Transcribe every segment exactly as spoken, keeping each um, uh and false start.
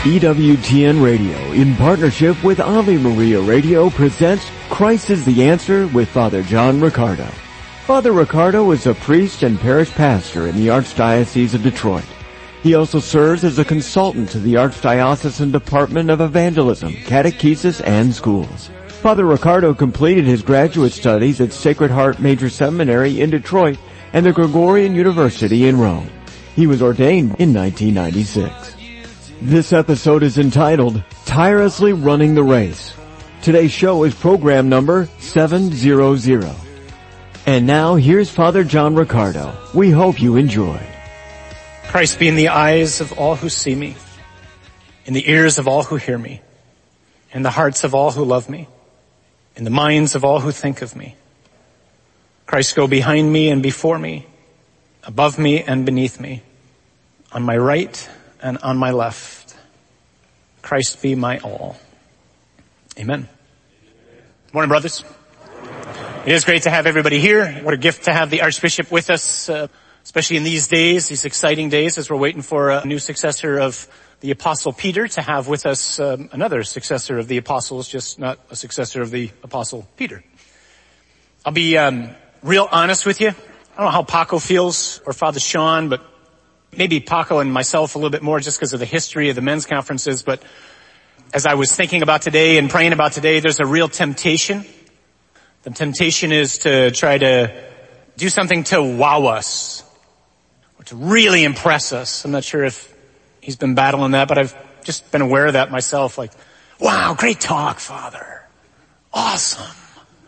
E W T N Radio, in partnership with Ave Maria Radio, presents Christ is the Answer with Father John Riccardo. Father Riccardo is a priest and parish pastor in the Archdiocese of Detroit. He also serves as a consultant to the Archdiocesan Department of Evangelism, Catechesis, and Schools. Father Riccardo completed his graduate studies at Sacred Heart Major Seminary in Detroit and the Gregorian University in Rome. He was ordained in nineteen ninety-six. This episode is entitled, Tirelessly Running the Race. Today's show is program number seven hundred. And now, here's Father John Riccardo. We hope you enjoy. Christ be in the eyes of all who see me, in the ears of all who hear me, in the hearts of all who love me, in the minds of all who think of me. Christ go behind me and before me, above me and beneath me, on my right and on my left. Christ be my all. Amen. Morning, brothers. It is great to have everybody here. What a gift to have the Archbishop with us, uh, especially in these days, these exciting days, as we're waiting for a new successor of the Apostle Peter to have with us um, another successor of the Apostles, just not a successor of the Apostle Peter. I'll be um, real honest with you. I don't know how Paco feels, or Father Sean, but maybe Paco and myself a little bit more just because of the history of the men's conferences. But as I was thinking about today and praying about today, there's a real temptation. The temptation is to try to do something to wow us, or to really impress us. I'm not sure if he's been battling that, but I've just been aware of that myself. Like, wow, great talk, Father. Awesome.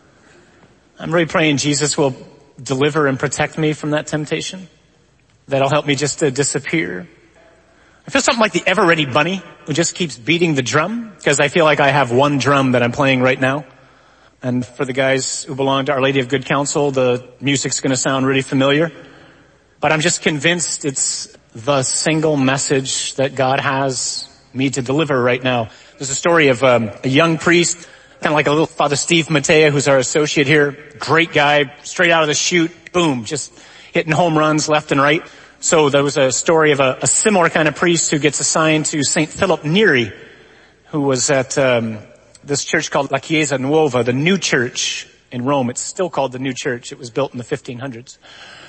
I'm really praying Jesus will deliver and protect me from that temptation. That'll help me just to disappear. I feel something like the ever-ready bunny who just keeps beating the drum, because I feel like I have one drum that I'm playing right now. And for the guys who belong to Our Lady of Good Counsel, the music's going to sound really familiar. But I'm just convinced it's the single message that God has me to deliver right now. There's a story of um, a young priest, kind of like a little Father Steve Matea, who's our associate here. Great guy, straight out of the chute, boom, just hitting home runs left and right. So there was a story of a, a similar kind of priest who gets assigned to Saint Philip Neri, who was at um, this church called La Chiesa Nuova, the New Church in Rome. It's still called the New Church. It was built in the fifteen hundreds.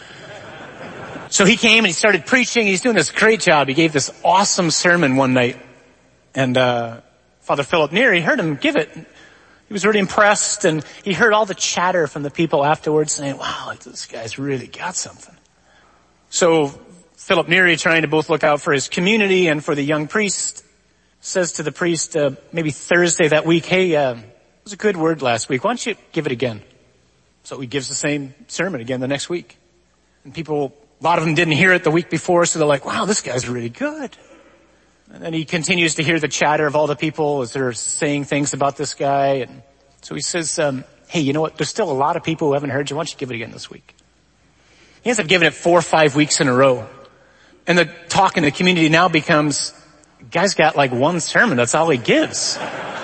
So he came and he started preaching. He's doing this great job. He gave this awesome sermon one night. And uh Father Philip Neri heard him give it. He was really impressed, and he heard all the chatter from the people afterwards saying, wow, this guy's really got something. So Philip Neri, trying to both look out for his community and for the young priest, says to the priest, uh, maybe Thursday that week, hey, uh, it was a good word last week. Why don't you give it again? So he gives the same sermon again the next week. And people, a lot of them didn't hear it the week before, so they're like, wow, this guy's really good. And then he continues to hear the chatter of all the people as they're saying things about this guy. And so he says, um, hey, you know what? There's still a lot of people who haven't heard you. Why don't you give it again this week? He ends up giving it four or five weeks in a row. And the talk in the community now becomes, guy's got like one sermon. That's all he gives.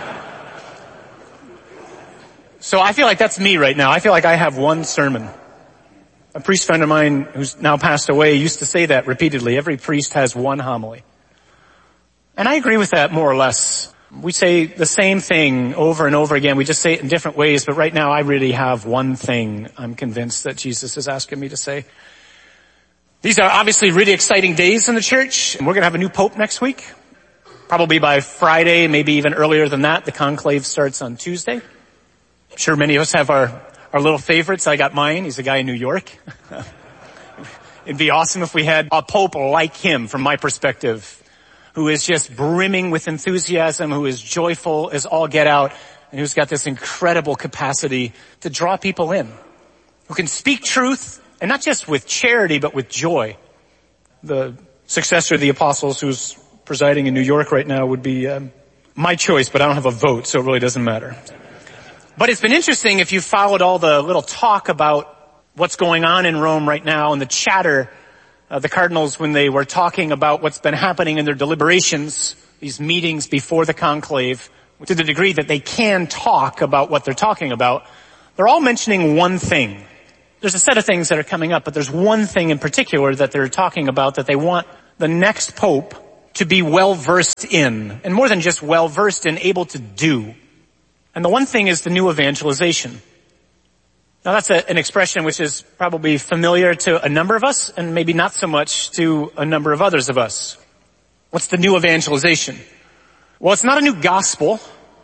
So I feel like that's me right now. I feel like I have one sermon. A priest friend of mine who's now passed away used to say that repeatedly. Every priest has one homily. And I agree with that more or less. We say the same thing over and over again. We just say it in different ways. But right now I really have one thing I'm convinced that Jesus is asking me to say. These are obviously really exciting days in the church. And we're going to have a new pope next week. Probably by Friday, maybe even earlier than that. The conclave starts on Tuesday. I'm sure many of us have our, our little favorites. I got mine. He's a guy in New York. It'd be awesome if we had a pope like him, from my perspective, who is just brimming with enthusiasm, who is joyful as all get out, and who's got this incredible capacity to draw people in, who can speak truth, and not just with charity, but with joy. The successor of the apostles, who's presiding in New York right now, would be um, my choice, but I don't have a vote, so it really doesn't matter. But it's been interesting if you followed all the little talk about what's going on in Rome right now and the chatter. Uh, the cardinals, when they were talking about what's been happening in their deliberations, these meetings before the conclave, to the degree that they can talk about what they're talking about, they're all mentioning one thing. There's a set of things that are coming up, but there's one thing in particular that they're talking about that they want the next pope to be well-versed in, and more than just well-versed in, able to do. And the one thing is the new evangelization. Now that's a, an expression which is probably familiar to a number of us, and maybe not so much to a number of others of us. What's the new evangelization? Well, it's not a new gospel.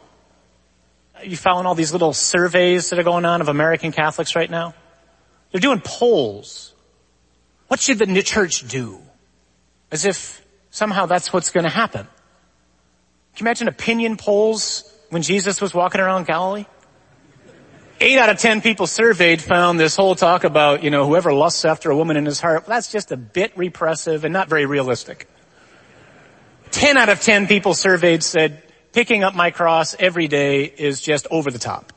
You following all these little surveys that are going on of American Catholics right now? They're doing polls. What should the church do? As if somehow that's what's going to happen. Can you imagine opinion polls when Jesus was walking around Galilee? Eight out of ten people surveyed found this whole talk about, you know, whoever lusts after a woman in his heart, well, that's just a bit repressive and not very realistic. Ten out of ten people surveyed said, picking up my cross every day is just over the top.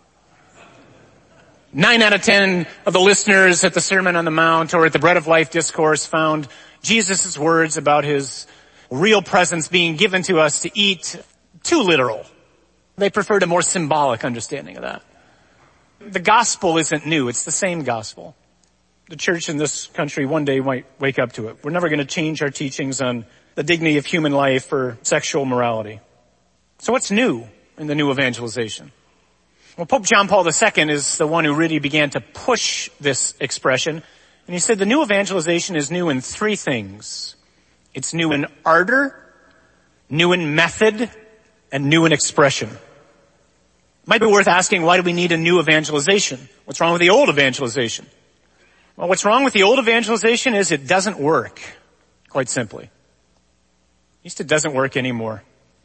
Nine out of ten of the listeners at the Sermon on the Mount or at the Bread of Life discourse found Jesus' words about his real presence being given to us to eat too literal. They preferred a more symbolic understanding of that. The gospel isn't new. It's the same gospel. The church in this country one day might wake up to it. We're never going to change our teachings on the dignity of human life or sexual morality. So what's new in the new evangelization? Well, Pope John Paul the Second is the one who really began to push this expression. And he said the new evangelization is new in three things. It's new in ardor, new in method, and new in expression. Might be worth asking, why do we need a new evangelization? What's wrong with the old evangelization? Well, what's wrong with the old evangelization is it doesn't work, quite simply. At least it doesn't work anymore.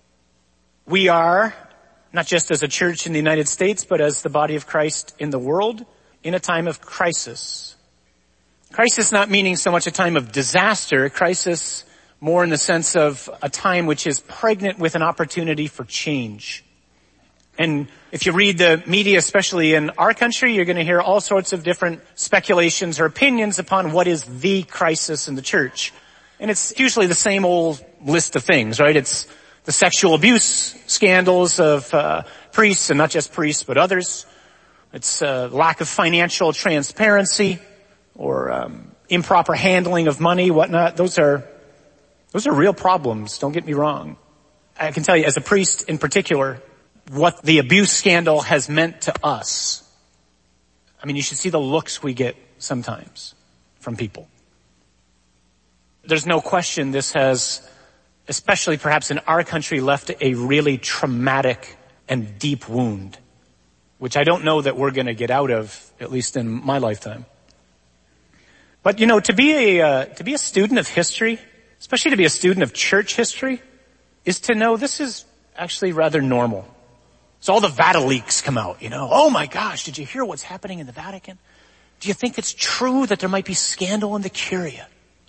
We are, not just as a church in the United States, but as the body of Christ in the world, in a time of crisis. Crisis not meaning so much a time of disaster, crisis more in the sense of a time which is pregnant with an opportunity for change. And if you read the media, especially in our country, you're going to hear all sorts of different speculations or opinions upon what is the crisis in the church. And it's usually the same old list of things, right? It's the sexual abuse scandals of uh, priests, and not just priests, but others. It's uh, lack of financial transparency or um, improper handling of money, whatnot. Those are those are real problems. Don't get me wrong. I can tell you, as a priest in particular, what the abuse scandal has meant to us. I mean, you should see the looks we get sometimes from people. There's no question this has, especially perhaps in our country, left a really traumatic and deep wound, which I don't know that we're going to get out of, at least in my lifetime. But, you know, to be a, uh, to be a student of history, especially to be a student of church history, is to know this is actually rather normal. So all the Vatileaks come out, you know. Oh my gosh, did you hear what's happening in the Vatican? Do you think it's true that there might be scandal in the Curia?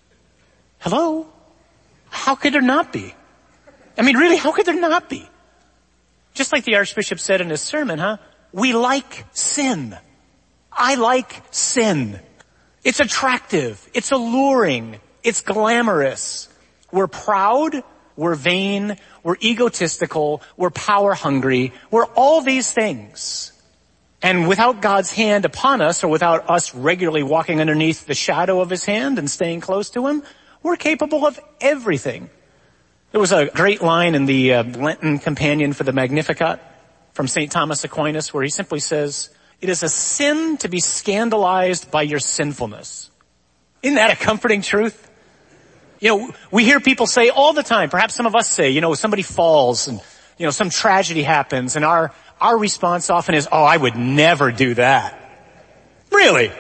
Hello? How could there not be? I mean, really, how could there not be? Just like the Archbishop said in his sermon, huh? We like sin. I like sin. It's attractive. It's alluring. It's glamorous. We're proud. We're vain. We're egotistical. We're power hungry. We're all these things. And without God's hand upon us, or without us regularly walking underneath the shadow of his hand and staying close to him, we're capable of everything. There was a great line in the uh, Lenten Companion for the Magnificat from Saint Thomas Aquinas where he simply says, it is a sin to be scandalized by your sinfulness. Isn't that a comforting truth? You know, we hear people say all the time, perhaps some of us say, you know, somebody falls and, you know, some tragedy happens, and our, our response often is, oh, I would never do that. Really?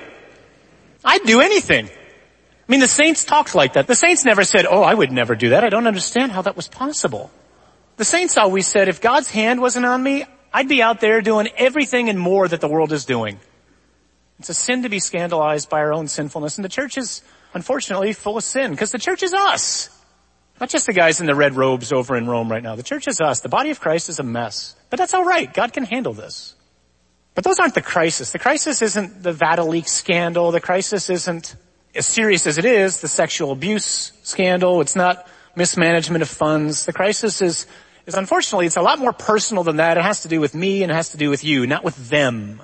I'd do anything. I mean, the saints talked like that. The saints never said, oh, I would never do that. I don't understand how that was possible. The saints always said, if God's hand wasn't on me, I'd be out there doing everything and more that the world is doing. It's a sin to be scandalized by our own sinfulness, and the church is unfortunately full of sin, because the church is us. Not just the guys in the red robes over in Rome right now. The church is us. The body of Christ is a mess. But that's all right. God can handle this. But those aren't the crisis. The crisis isn't the Vatileaks scandal. The crisis isn't, as serious as it is, the sexual abuse scandal. It's not mismanagement of funds. The crisis is, is unfortunately, it's a lot more personal than that. It has to do with me and it has to do with you, not with them.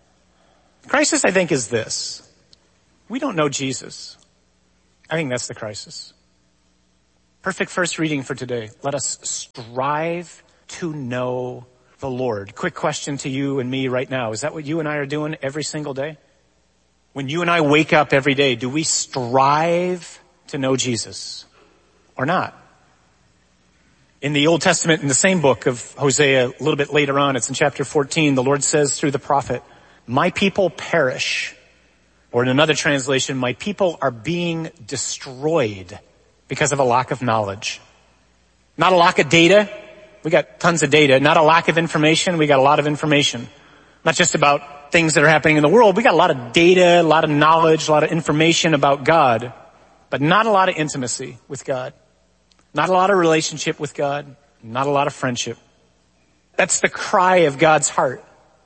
The crisis, I think, is this. We don't know Jesus. I think that's the crisis. Perfect first reading for today. Let us strive to know the Lord. Quick question to you and me right now. Is that what you and I are doing every single day? When you and I wake up every day, do we strive to know Jesus or not? In the Old Testament, in the same book of Hosea, a little bit later on, it's in chapter fourteen, the Lord says through the prophet, my people perish. Or in another translation, my people are being destroyed because of a lack of knowledge. Not a lack of data. We got tons of data. Not a lack of information. We got a lot of information. Not just about things that are happening in the world. We got a lot of data, a lot of knowledge, a lot of information about God, but not a lot of intimacy with God. Not a lot of relationship with God. Not a lot of friendship. That's the cry of God's heart.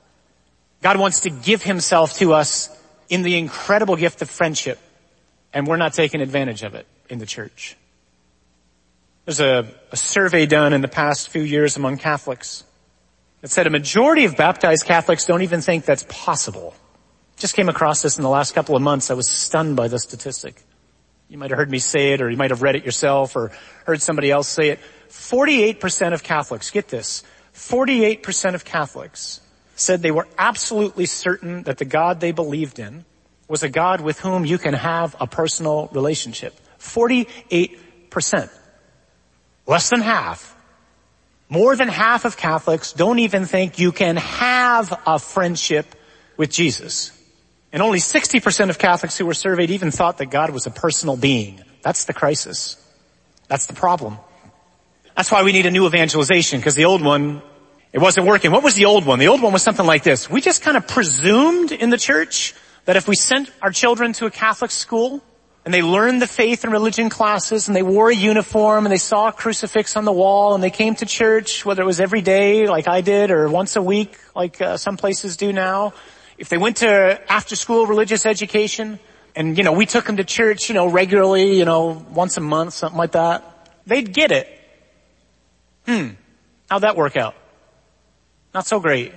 God wants to give himself to us in the incredible gift of friendship, and we're not taking advantage of it in the church. There's a, a survey done in the past few years among Catholics that said a majority of baptized Catholics don't even think that's possible. Just came across this in the last couple of months. I was stunned by the statistic. You might have heard me say it, or you might have read it yourself, or heard somebody else say it. forty-eight percent of Catholics, get this, forty-eight percent of Catholics said they were absolutely certain that the God they believed in was a God with whom you can have a personal relationship. forty-eight percent. Less than half. More than half of Catholics don't even think you can have a friendship with Jesus. And only sixty percent of Catholics who were surveyed even thought that God was a personal being. That's the crisis. That's the problem. That's why we need a new evangelization, because the old one, it wasn't working. What was the old one? The old one was something like this. We just kind of presumed in the church that if we sent our children to a Catholic school and they learned the faith and religion classes and they wore a uniform and they saw a crucifix on the wall and they came to church, whether it was every day like I did or once a week like uh, some places do now, if they went to after school religious education and, you know, we took them to church, you know, regularly, you know, once a month, something like that, they'd get it. Hmm. How'd that work out? Not so great.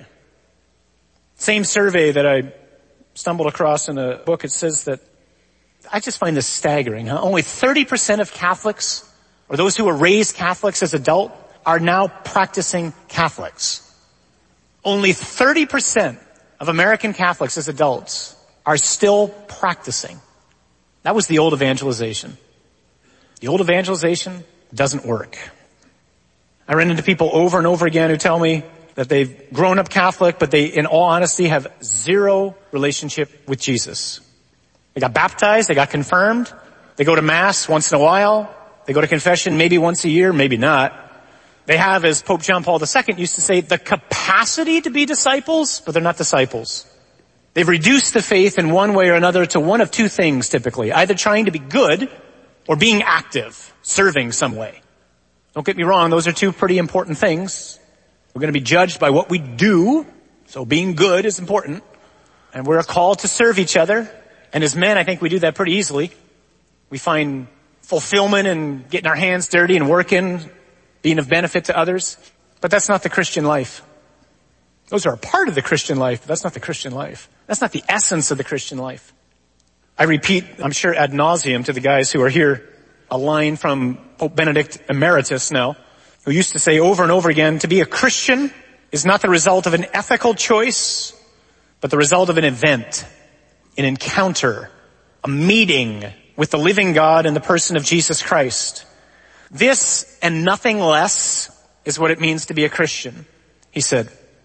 Same survey that I stumbled across in a book, it says that, I just find this staggering, huh? Only thirty percent of Catholics, or those who were raised Catholics as adult, are now practicing Catholics. Only thirty percent of American Catholics as adults are still practicing. That was the old evangelization. The old evangelization doesn't work. I run into people over and over again who tell me that they've grown up Catholic, but they, in all honesty, have zero relationship with Jesus. They got baptized, they got confirmed, they go to Mass once in a while, they go to confession maybe once a year, maybe not. They have, as Pope John Paul the Second used to say, the capacity to be disciples, but they're not disciples. They've reduced the faith in one way or another to one of two things typically, either trying to be good or being active, serving some way. Don't get me wrong, those are two pretty important things. We're going to be judged by what we do, so being good is important. And we're called to serve each other. And as men, I think we do that pretty easily. We find fulfillment in getting our hands dirty and working, being of benefit to others. But that's not the Christian life. Those are a part of the Christian life, but that's not the Christian life. That's not the essence of the Christian life. I repeat, I'm sure ad nauseum to the guys who are here, a line from Pope Benedict Emeritus now, who used to say over and over again, to be a Christian is not the result of an ethical choice, but the result of an event, an encounter, a meeting with the living God in the person of Jesus Christ. This and nothing less is what it means to be a Christian, he said.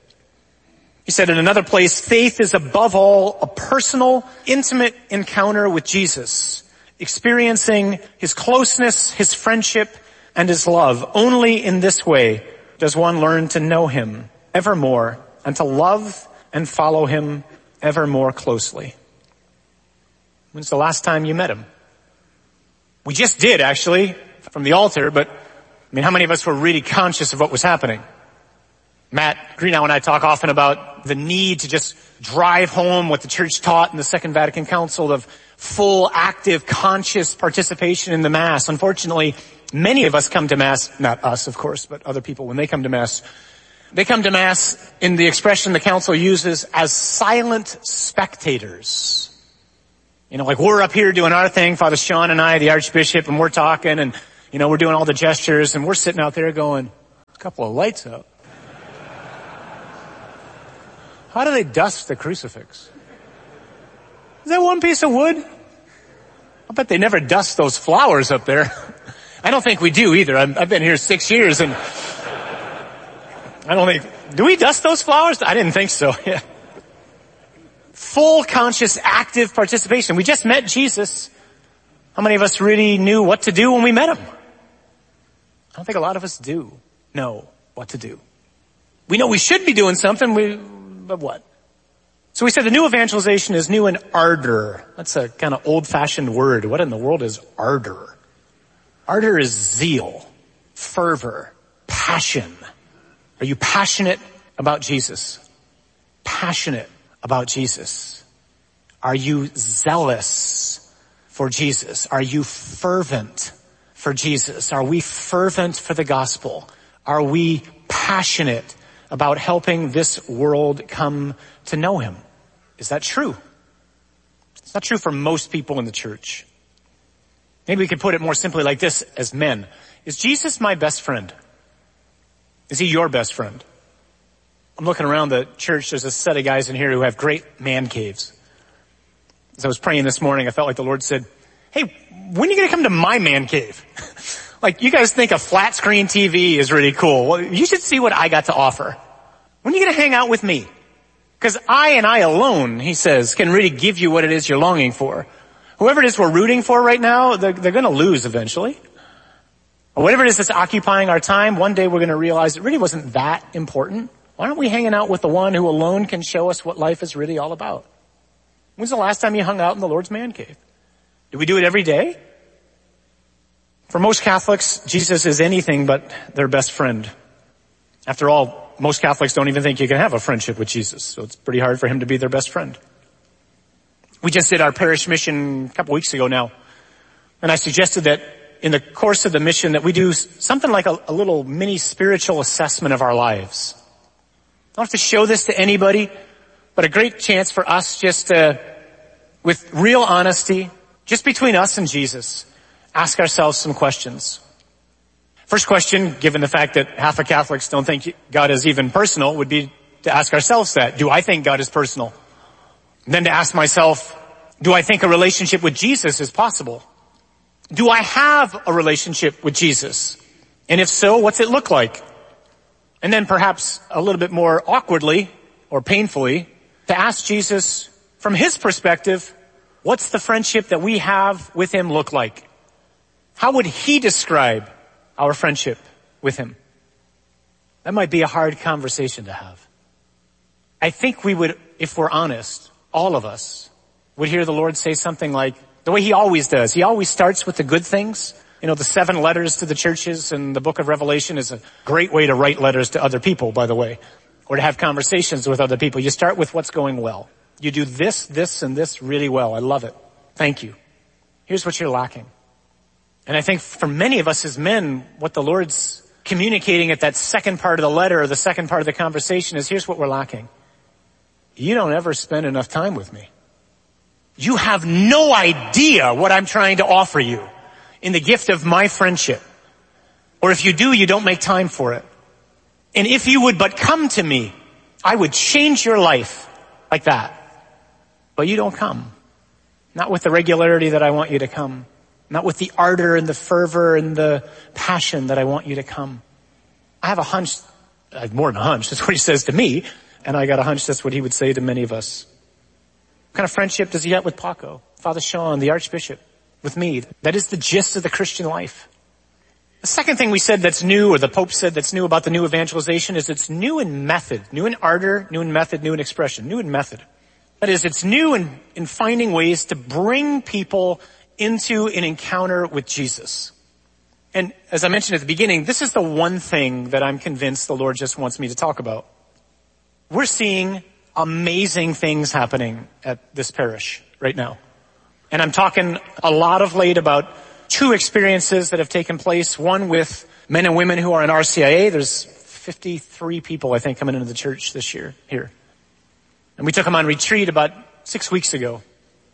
He said in another place, faith is above all a personal, intimate encounter with Jesus, experiencing his closeness, his friendship, and his love. Only in this way does one learn to know him ever more and to love and follow him ever more closely. When's the last time you met him? We just did, actually, from the altar, but I mean, how many of us were really conscious of what was happening? Matt Greenow and I talk often about the need to just drive home what the church taught in the Second Vatican Council of full, active, conscious participation in the Mass. Unfortunately, many of us come to Mass, not us, of course, but other people, when they come to Mass, they come to Mass in the expression the Council uses as silent spectators. You know, like we're up here doing our thing, Father Sean and I, the Archbishop, and we're talking, and you know, we're doing all the gestures and we're sitting out there going, a couple of lights out. How do they dust the crucifix? Is that one piece of wood? I bet they never dust those flowers up there. I don't think we do either. I'm, I've been here six years and I don't think, do we dust those flowers? I didn't think so. Yeah. Full conscious active participation. We just met Jesus. How many of us really knew what to do when we met him? I don't think a lot of us do know what to do. We know we should be doing something, we, but what? So we said the new evangelization is new in ardor. That's a kind of old-fashioned word. What in the world is ardor? Ardor is zeal, fervor, passion. Are you passionate about Jesus? Passionate about Jesus. Are you zealous for Jesus? Are you fervent for Jesus? Are we fervent for the gospel? Are we passionate about helping this world come to know him? Is that true? It's not true for most people in the church. Maybe we could put it more simply like this as men. Is Jesus my best friend? Is he your best friend? I'm looking around the church. There's a set of guys in here who have great man caves. As I was praying this morning, I felt like the Lord said, hey, when are you going to come to my man cave? Like, you guys think a flat screen T V is really cool. Well, you should see what I got to offer. When are you going to hang out with me? Because I and I alone, he says, can really give you what it is you're longing for. Whoever it is we're rooting for right now, they're, they're going to lose eventually. Or whatever it is that's occupying our time, one day we're going to realize it really wasn't that important. Why aren't we hanging out with the one who alone can show us what life is really all about? When's the last time you hung out in the Lord's man cave? Do we do it every day? For most Catholics, Jesus is anything but their best friend. After all, most Catholics don't even think you can have a friendship with Jesus, so it's pretty hard for him to be their best friend. We just did our parish mission a couple weeks ago now, and I suggested that in the course of the mission that we do something like a, a little mini spiritual assessment of our lives. I don't have to show this to anybody, but a great chance for us just to, with real honesty, just between us and Jesus, ask ourselves some questions. First question, given the fact that half of Catholics don't think God is even personal, would be to ask ourselves that. Do I think God is personal? And then to ask myself, do I think a relationship with Jesus is possible? Do I have a relationship with Jesus? And if so, what's it look like? And then perhaps a little bit more awkwardly or painfully, to ask Jesus from his perspective, what's the friendship that we have with him look like? How would he describe our friendship with him? That might be a hard conversation to have. I think we would, if we're honest, all of us would hear the Lord say something like, the way he always does. He always starts with the good things. You know, the seven letters to the churches and the book of Revelation is a great way to write letters to other people, by the way, or to have conversations with other people. You start with what's going well. You do this, this, and this really well. I love it. Thank you. Here's what you're lacking. And I think for many of us as men, what the Lord's communicating at that second part of the letter or the second part of the conversation is, here's what we're lacking. You don't ever spend enough time with me. You have no idea what I'm trying to offer you in the gift of my friendship. Or if you do, you don't make time for it. And if you would but come to me, I would change your life like that. But you don't come. Not with the regularity that I want you to come. Not with the ardor and the fervor and the passion that I want you to come. I have a hunch, I have more than a hunch, that's what he says to me, and I got a hunch that's what he would say to many of us. What kind of friendship does he have with Paco, Father Sean, the Archbishop, with me? That is the gist of the Christian life. The second thing we said that's new, or the Pope said that's new about the new evangelization, is it's new in method, new in ardor, new in method, new in expression, new in method. That is, it's new in, in finding ways to bring people into an encounter with Jesus. And as I mentioned at the beginning, this is the one thing that I'm convinced the Lord just wants me to talk about. We're seeing amazing things happening at this parish right now. And I'm talking a lot of late about two experiences that have taken place. One with men and women who are in R C I A. There's fifty-three people, I think, coming into the church this year here. And we took them on retreat about six weeks ago.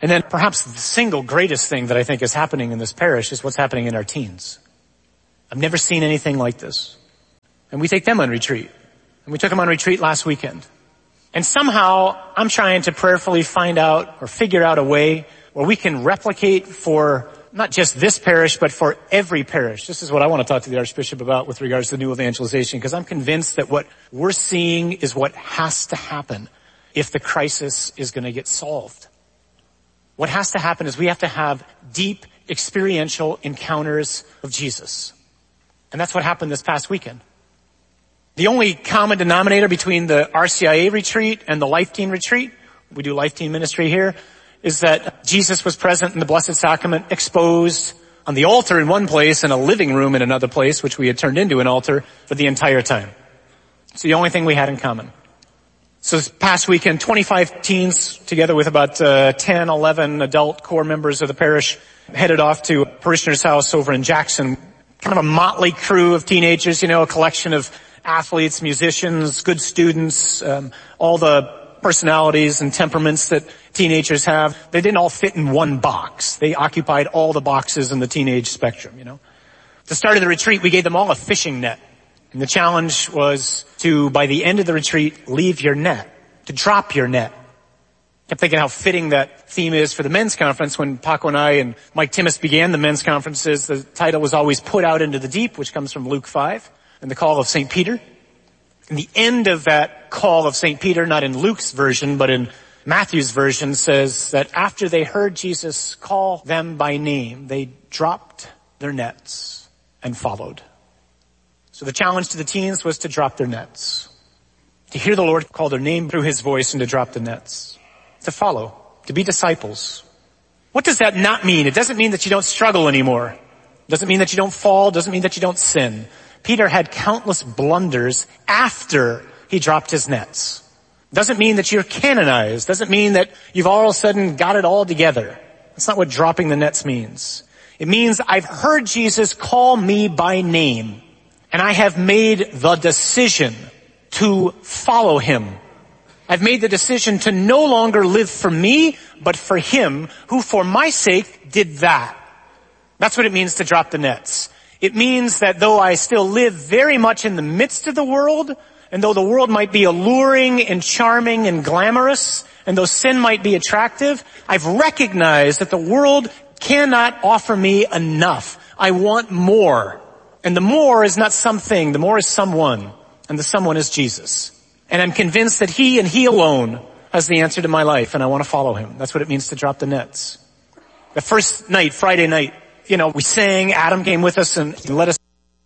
And then perhaps the single greatest thing that I think is happening in this parish is what's happening in our teens. I've never seen anything like this. And we take them on retreat. And we took them on retreat last weekend. And somehow I'm trying to prayerfully find out or figure out a way where we can replicate for not just this parish, but for every parish. This is what I want to talk to the Archbishop about with regards to new evangelization, because I'm convinced that what we're seeing is what has to happen if the crisis is going to get solved. What has to happen is we have to have deep experiential encounters of Jesus. And that's what happened this past weekend. The only common denominator between the R C I A retreat and the Life Teen retreat, we do Life Teen ministry here, is that Jesus was present in the Blessed Sacrament, exposed on the altar in one place and a living room in another place, which we had turned into an altar for the entire time. It's the only thing we had in common. So this past weekend, twenty-five teens, together with about uh, ten, eleven adult core members of the parish, headed off to a parishioner's house over in Jackson. Kind of a motley crew of teenagers, you know, a collection of athletes, musicians, good students, um, all the personalities and temperaments that teenagers have. They didn't all fit in one box. They occupied all the boxes in the teenage spectrum, you know. At the start of the retreat, we gave them all a fishing net. And the challenge was to, by the end of the retreat, leave your net, to drop your net. I kept thinking how fitting that theme is for the men's conference. When Paco and I and Mike Timmis began the men's conferences, the title was always Put Out into the Deep, which comes from Luke five, and the call of Saint Peter. And the end of that call of Saint Peter, not in Luke's version, but in Matthew's version, says that after they heard Jesus call them by name, they dropped their nets and followed. So the challenge to the teens was to drop their nets, to hear the Lord call their name through his voice and to drop the nets, to follow, to be disciples. What does that not mean? It doesn't mean that you don't struggle anymore. It doesn't mean that you don't fall. It doesn't mean that you don't sin. Peter had countless blunders after he dropped his nets. It doesn't mean that you're canonized. It doesn't mean that you've all of a sudden got it all together. That's not what dropping the nets means. It means I've heard Jesus call me by name. And I have made the decision to follow him. I've made the decision to no longer live for me, but for him who for my sake did that. That's what it means to drop the nets. It means that though I still live very much in the midst of the world, and though the world might be alluring and charming and glamorous, and though sin might be attractive, I've recognized that the world cannot offer me enough. I want more. And the more is not something, the more is someone, and the someone is Jesus. And I'm convinced that he and he alone has the answer to my life, and I want to follow him. That's what it means to drop the nets. The first night, Friday night, you know, we sang, Adam came with us and let us,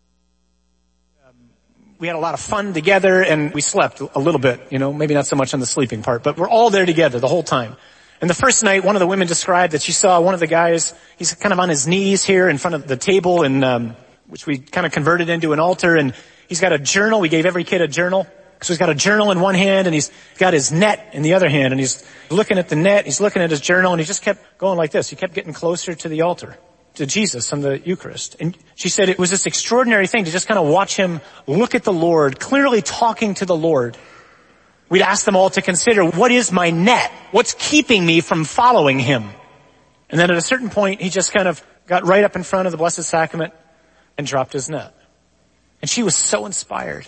um, we had a lot of fun together, and we slept a little bit, you know, maybe not so much on the sleeping part, but we're all there together the whole time. And the first night, one of the women described that she saw one of the guys, he's kind of on his knees here in front of the table, and um which we kind of converted into an altar, and he's got a journal. We gave every kid a journal. So he's got a journal in one hand, and he's got his net in the other hand, and he's looking at the net, he's looking at his journal, and he just kept going like this. He kept getting closer to the altar, to Jesus and the Eucharist. And she said it was this extraordinary thing to just kind of watch him look at the Lord, clearly talking to the Lord. We'd ask them all to consider, what is my net? What's keeping me from following him? And then at a certain point, he just kind of got right up in front of the Blessed Sacrament and dropped his net. And she was so inspired.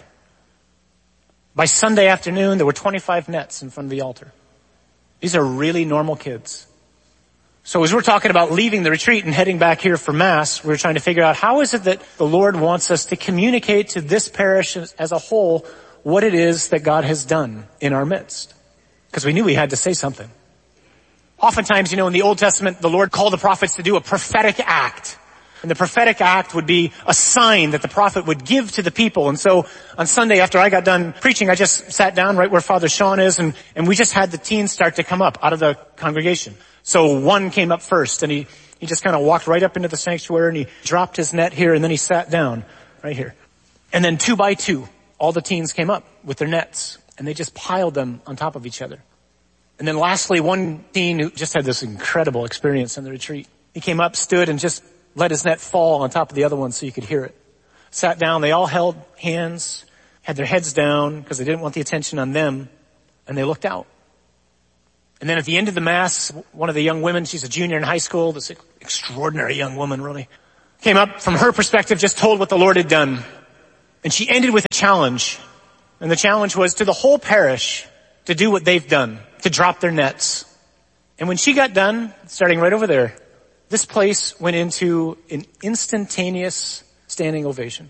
By Sunday afternoon, there were twenty-five nets in front of the altar. These are really normal kids. So as we're talking about leaving the retreat and heading back here for Mass, we're trying to figure out how is it that the Lord wants us to communicate to this parish as a whole what it is that God has done in our midst. Because we knew we had to say something. Oftentimes, you know, in the Old Testament, the Lord called the prophets to do a prophetic act. And the prophetic act would be a sign that the prophet would give to the people. And so on Sunday after I got done preaching, I just sat down right where Father Sean is, and, and we just had the teens start to come up out of the congregation. So one came up first, and he, he just kind of walked right up into the sanctuary, and he dropped his net here, and then he sat down right here. And then two by two, all the teens came up with their nets, and they just piled them on top of each other. And then lastly, one teen who just had this incredible experience in the retreat, he came up, stood, and just let his net fall on top of the other one so you could hear it. Sat down, they all held hands, had their heads down because they didn't want the attention on them, and they looked out. And then at the end of the Mass, one of the young women, she's a junior in high school, this extraordinary young woman really, came up from her perspective, just told what the Lord had done. And she ended with a challenge. And the challenge was to the whole parish to do what they've done, to drop their nets. And when she got done, starting right over there, this place went into an instantaneous standing ovation.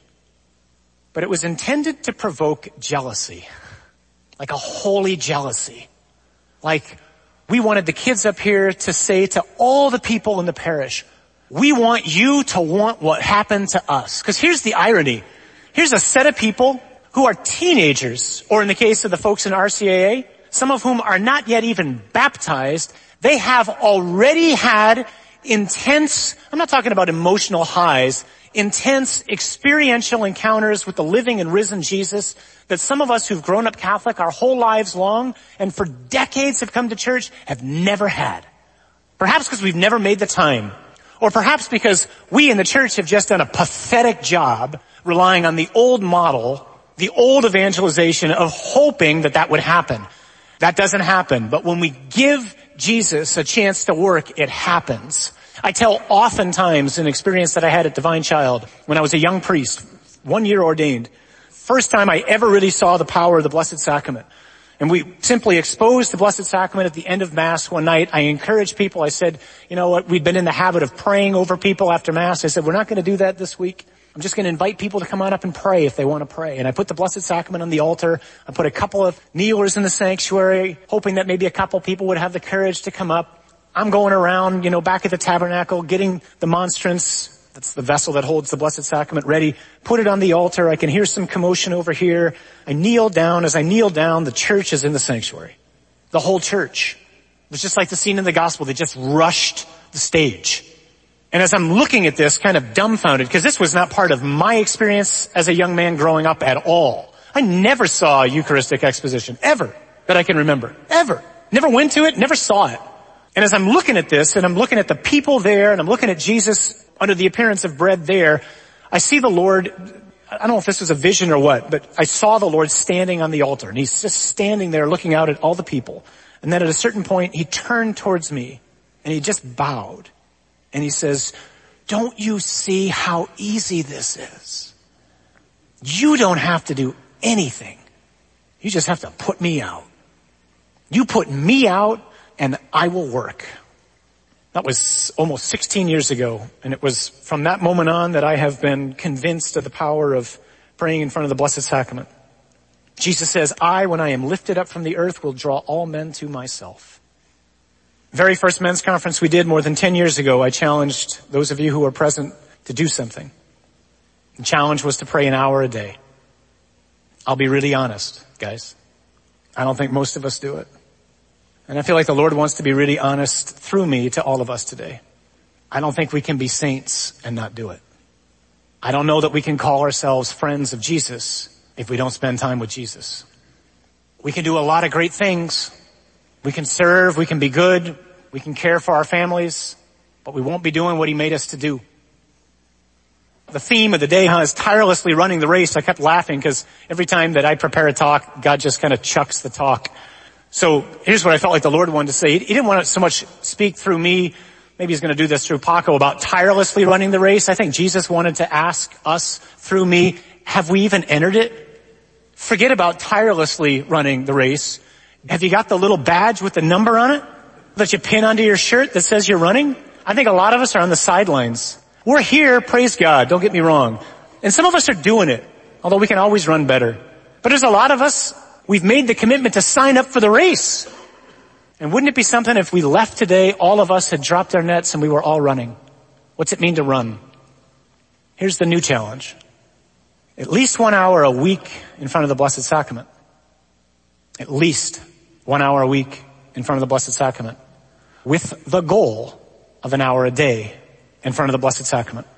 But it was intended to provoke jealousy, like a holy jealousy. Like we wanted the kids up here to say to all the people in the parish, we want you to want what happened to us. Because here's the irony. Here's a set of people who are teenagers, or in the case of the folks in R C A A, some of whom are not yet even baptized. They have already had intense, I'm not talking about emotional highs, intense experiential encounters with the living and risen Jesus that some of us who've grown up Catholic our whole lives long and for decades have come to church have never had. Perhaps because we've never made the time. Or perhaps because we in the church have just done a pathetic job relying on the old model, the old evangelization of hoping that that would happen. That doesn't happen. But when we give Jesus a chance to work, it happens. I tell oftentimes an experience that I had at Divine Child when I was a young priest, one year ordained. First time I ever really saw the power of the Blessed Sacrament. And we simply exposed the Blessed Sacrament at the end of Mass one night. I encouraged people. I said, you know what, we'd been in the habit of praying over people after Mass. I said, we're not going to do that this week. I'm just going to invite people to come on up and pray if they want to pray. And I put the Blessed Sacrament on the altar. I put a couple of kneelers in the sanctuary, hoping that maybe a couple people would have the courage to come up. I'm going around, you know, back at the tabernacle, getting the monstrance, that's the vessel that holds the Blessed Sacrament, ready, put it on the altar. I can hear some commotion over here. I kneel down. As I kneel down, the church is in the sanctuary. The whole church. It was just like the scene in the gospel. They just rushed the stage. And as I'm looking at this, kind of dumbfounded, because this was not part of my experience as a young man growing up at all. I never saw a Eucharistic exposition, ever, that I can remember. Ever. Never went to it, never saw it. And as I'm looking at this, and I'm looking at the people there, and I'm looking at Jesus under the appearance of bread there, I see the Lord, I don't know if this was a vision or what, but I saw the Lord standing on the altar, and he's just standing there looking out at all the people. And then at a certain point, he turned towards me, and he just bowed. And he says, don't you see how easy this is? You don't have to do anything. You just have to put me out. You put me out and I will work. That was almost sixteen years ago. And it was from that moment on that I have been convinced of the power of praying in front of the Blessed Sacrament. Jesus says, I, when I am lifted up from the earth, will draw all men to myself. Very first men's conference we did more than ten years ago, I challenged those of you who were present to do something. The challenge was to pray an hour a day. I'll be really honest, guys. I don't think most of us do it. And I feel like the Lord wants to be really honest through me to all of us today. I don't think we can be saints and not do it. I don't know that we can call ourselves friends of Jesus if we don't spend time with Jesus. We can do a lot of great things. We can serve, we can be good, we can care for our families, but we won't be doing what he made us to do. The theme of the day huh, is tirelessly running the race. I kept laughing because every time that I prepare a talk, God just kind of chucks the talk. So here's what I felt like the Lord wanted to say. He didn't want to so much speak through me. Maybe he's going to do this through Paco about tirelessly running the race. I think Jesus wanted to ask us through me, have we even entered it? Forget about tirelessly running the race. Have you got the little badge with the number on it that you pin onto your shirt that says you're running? I think a lot of us are on the sidelines. We're here, praise God, don't get me wrong. And some of us are doing it, although we can always run better. But there's a lot of us, we've made the commitment to sign up for the race. And wouldn't it be something if we left today, all of us had dropped our nets and we were all running? What's it mean to run? Here's the new challenge. At least one hour a week in front of the Blessed Sacrament. At least one hour a week in front of the Blessed Sacrament. With the goal of an hour a day in front of the Blessed Sacrament.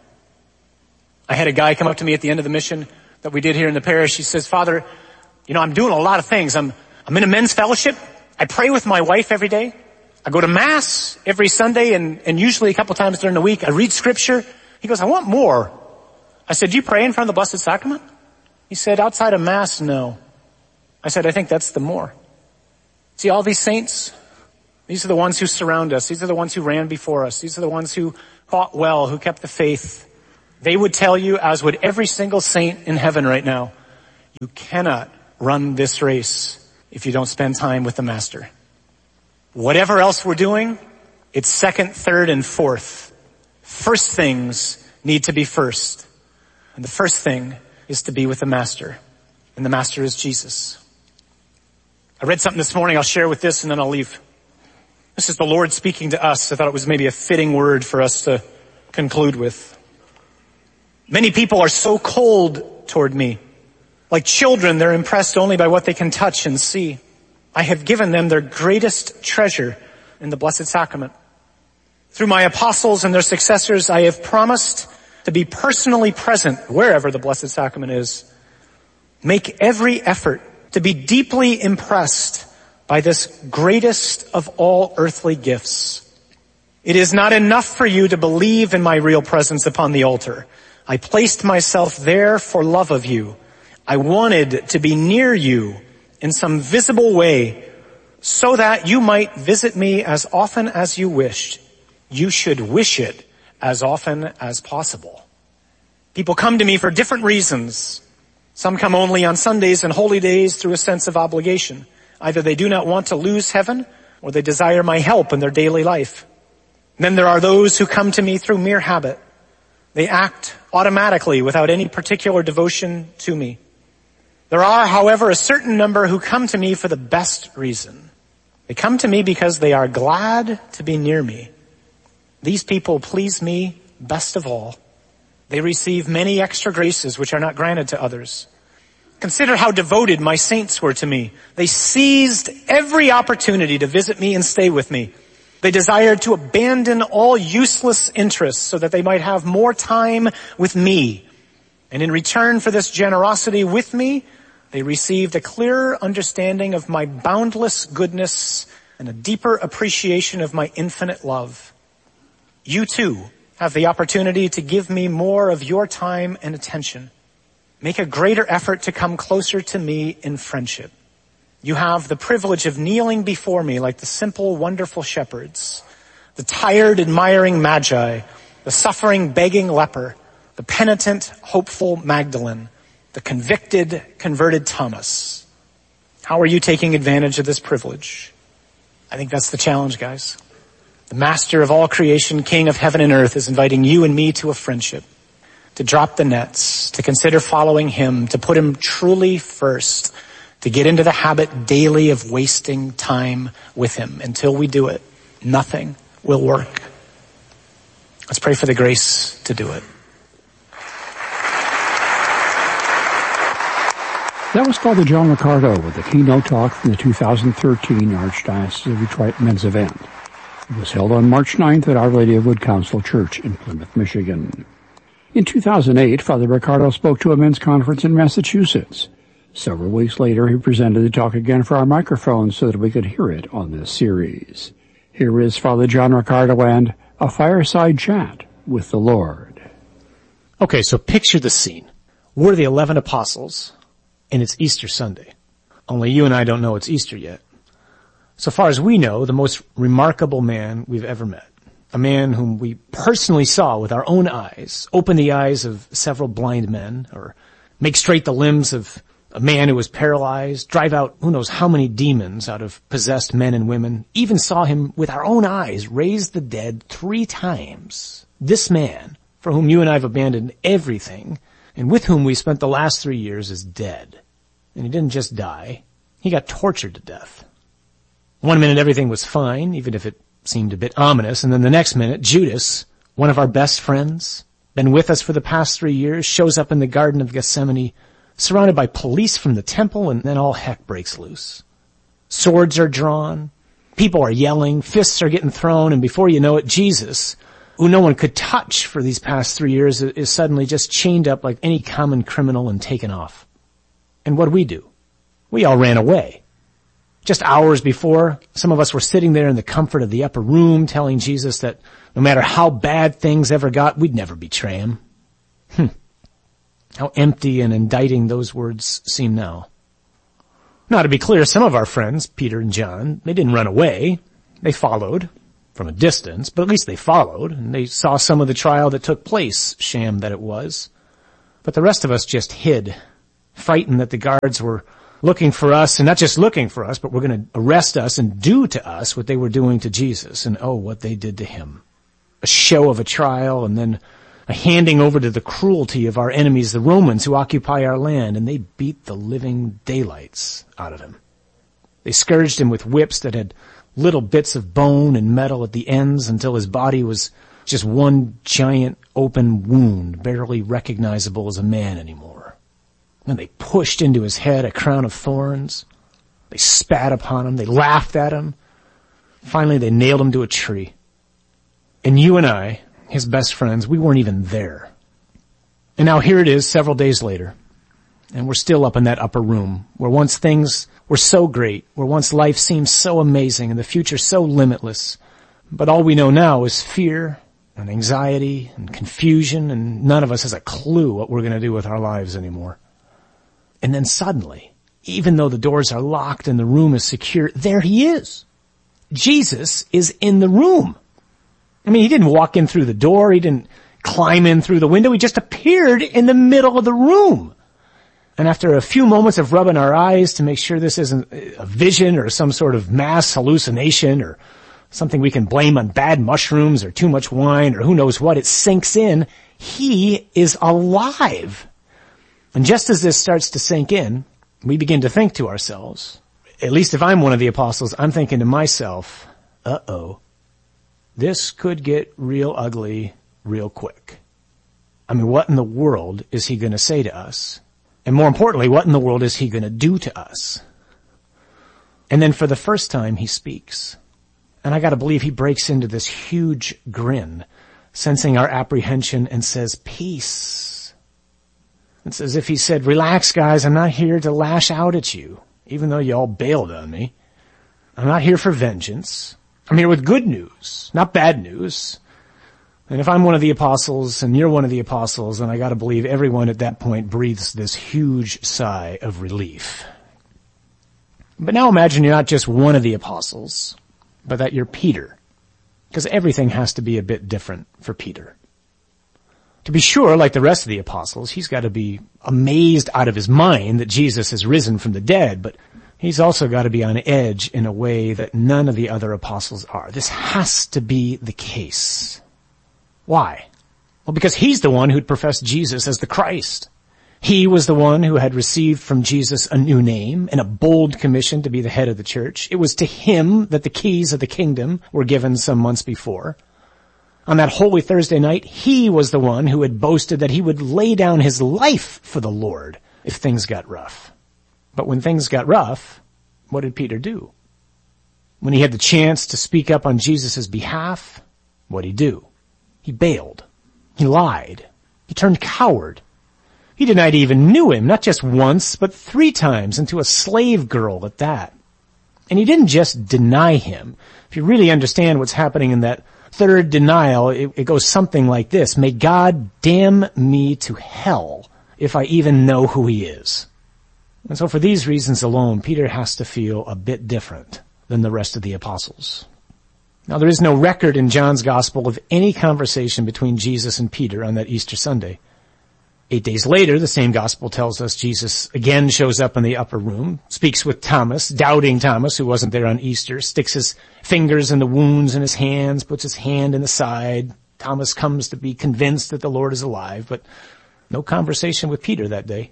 I had a guy come up to me at the end of the mission that we did here in the parish. He says, Father, you know, I'm doing a lot of things. I'm, I'm in a men's fellowship. I pray with my wife every day. I go to Mass every Sunday and, and usually a couple times during the week. I read Scripture. He goes, I want more. I said, do you pray in front of the Blessed Sacrament? He said, outside of Mass, no. I said, I think that's the more. See, all these saints, These are the ones who surround us. These are the ones who ran before us. These are the ones who fought well, who kept the faith. They would tell you, as would every single saint in heaven right now, you cannot run this race if you don't spend time with the Master. Whatever else we're doing, it's second, third, and fourth. First things need to be first. And the first thing is to be with the Master. And the Master is Jesus. I read something this morning. I'll share with this and then I'll leave. This is the Lord speaking to us. I thought it was maybe a fitting word for us to conclude with. Many people are so cold toward me. Like children, they're impressed only by what they can touch and see. I have given them their greatest treasure in the Blessed Sacrament. Through my apostles and their successors, I have promised to be personally present wherever the Blessed Sacrament is. Make every effort to be deeply impressed by this greatest of all earthly gifts. It is not enough for you to believe in my real presence upon the altar. I placed myself there for love of you. I wanted to be near you in some visible way so that you might visit me as often as you wished. You should wish it as often as possible. People come to me for different reasons. Some come only on Sundays and holy days through a sense of obligation. Either they do not want to lose heaven or they desire my help in their daily life. Then there are those who come to me through mere habit. They act automatically without any particular devotion to me. There are, however, a certain number who come to me for the best reason. They come to me because they are glad to be near me. These people please me best of all. They receive many extra graces which are not granted to others. Consider how devoted my saints were to me. They seized every opportunity to visit me and stay with me. They desired to abandon all useless interests so that they might have more time with me. And in return for this generosity with me, they received a clearer understanding of my boundless goodness and a deeper appreciation of my infinite love. You too have the opportunity to give me more of your time and attention. Make a greater effort to come closer to me in friendship. You have the privilege of kneeling before me like the simple, wonderful shepherds, the tired, admiring magi, the suffering, begging leper, the penitent, hopeful Magdalene, the convicted, converted Thomas. How are you taking advantage of this privilege? I think that's the challenge, guys. The Master of all creation, King of heaven and earth, is inviting you and me to a friendship, to drop the nets, to consider following him, to put him truly first, to get into the habit daily of wasting time with him. Until we do it, nothing will work. Let's pray for the grace to do it. That was Father John Riccardo with a keynote talk from the two thousand thirteen Archdiocese of Detroit Men's Event. It was held on March ninth at Our Lady of Wood Council Church in Plymouth, Michigan. In two thousand eight, Father Riccardo spoke to a men's conference in Massachusetts. Several weeks later, he presented the talk again for our microphone so that we could hear it on this series. Here is Father John Riccardo and a fireside chat with the Lord. Okay, so picture the scene. We're the eleven apostles, and it's Easter Sunday. Only you and I don't know it's Easter yet. So far as we know, the most remarkable man we've ever met. A man whom we personally saw with our own eyes, open the eyes of several blind men, or make straight the limbs of a man who was paralyzed, drive out who knows how many demons out of possessed men and women, even saw him with our own eyes raise the dead three times. This man, for whom you and I have abandoned everything, and with whom we spent the last three years, is dead. And he didn't just die, he got tortured to death. One minute everything was fine, even if it seemed a bit ominous, and then the next minute, Judas, one of our best friends, been with us for the past three years, shows up in the Garden of Gethsemane, surrounded by police from the temple, and then all heck breaks loose. Swords are drawn, people are yelling, fists are getting thrown, and before you know it, Jesus, who no one could touch for these past three years, is suddenly just chained up like any common criminal and taken off. And what do we do? We all ran away. Just hours before, some of us were sitting there in the comfort of the upper room telling Jesus that no matter how bad things ever got, we'd never betray him. Hmm. How empty and indicting those words seem now. Now, to be clear, some of our friends, Peter and John, they didn't run away. They followed from a distance, but at least they followed, and they saw some of the trial that took place, sham that it was. But the rest of us just hid, frightened that the guards were looking for us, and not just looking for us, but were going to arrest us and do to us what they were doing to Jesus, and oh, what they did to him. A show of a trial, and then a handing over to the cruelty of our enemies, the Romans who occupy our land, and they beat the living daylights out of him. They scourged him with whips that had little bits of bone and metal at the ends until his body was just one giant open wound, barely recognizable as a man anymore. And they pushed into his head a crown of thorns. They spat upon him. They laughed at him. Finally, they nailed him to a tree. And you and I, his best friends, we weren't even there. And now here it is several days later. And we're still up in that upper room where once things were so great, where once life seemed so amazing and the future so limitless. But all we know now is fear and anxiety and confusion, and none of us has a clue what we're going to do with our lives anymore. And then suddenly, even though the doors are locked and the room is secure, there he is. Jesus is in the room. I mean, he didn't walk in through the door. He didn't climb in through the window. He just appeared in the middle of the room. And after a few moments of rubbing our eyes to make sure this isn't a vision or some sort of mass hallucination or something we can blame on bad mushrooms or too much wine or who knows what, it sinks in. He is alive. And just as this starts to sink in, we begin to think to ourselves, at least if I'm one of the apostles, I'm thinking to myself, uh-oh, this could get real ugly real quick. I mean, what in the world is he going to say to us? And more importantly, what in the world is he going to do to us? And then for the first time, he speaks. And I got to believe he breaks into this huge grin, sensing our apprehension, and says, peace. It's as if he said, relax, guys, I'm not here to lash out at you, even though you all bailed on me. I'm not here for vengeance. I'm here with good news, not bad news. And if I'm one of the apostles and you're one of the apostles, then I got to believe everyone at that point breathes this huge sigh of relief. But now imagine you're not just one of the apostles, but that you're Peter, because everything has to be a bit different for Peter. To be sure, like the rest of the apostles, he's got to be amazed out of his mind that Jesus has risen from the dead, but he's also got to be on edge in a way that none of the other apostles are. This has to be the case. Why? Well, because he's the one who'd professed Jesus as the Christ. He was the one who had received from Jesus a new name and a bold commission to be the head of the church. It was to him that the keys of the kingdom were given some months before. On that Holy Thursday night, he was the one who had boasted that he would lay down his life for the Lord if things got rough. But when things got rough, what did Peter do? When he had the chance to speak up on Jesus' behalf, what'd he do? He bailed. He lied. He turned coward. He denied he even knew him, not just once, but three times, and to a slave girl at that. And he didn't just deny him. If you really understand what's happening in that third denial, it, it goes something like this. May God damn me to hell if I even know who he is. And so for these reasons alone, Peter has to feel a bit different than the rest of the apostles. Now, there is no record in John's gospel of any conversation between Jesus and Peter on that Easter Sunday. Eight days later, the same gospel tells us Jesus again shows up in the upper room, speaks with Thomas, doubting Thomas, who wasn't there on Easter, sticks his fingers in the wounds in his hands, puts his hand in the side. Thomas comes to be convinced that the Lord is alive, but no conversation with Peter that day.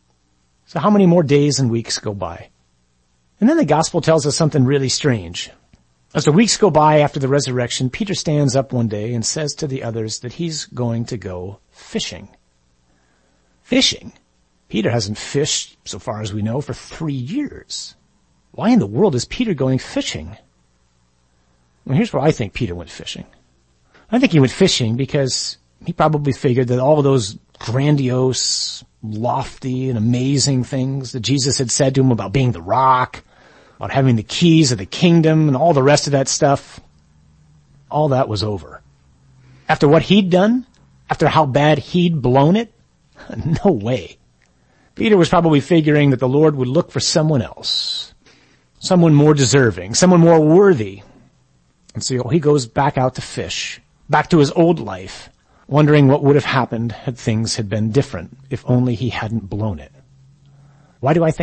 So how many more days and weeks go by? And then the gospel tells us something really strange. As the weeks go by after the resurrection, Peter stands up one day and says to the others that he's going to go fishing. Fishing? Peter hasn't fished, so far as we know, for three years. Why in the world is Peter going fishing? Well, here's where I think Peter went fishing. I think he went fishing because he probably figured that all of those grandiose, lofty, and amazing things that Jesus had said to him about being the rock, about having the keys of the kingdom and all the rest of that stuff, all that was over. After what he'd done, after how bad he'd blown it, no way. Peter was probably figuring that the Lord would look for someone else, someone more deserving, someone more worthy. And so he goes back out to fish, back to his old life, wondering what would have happened had things had been different, if only he hadn't blown it. Why do I think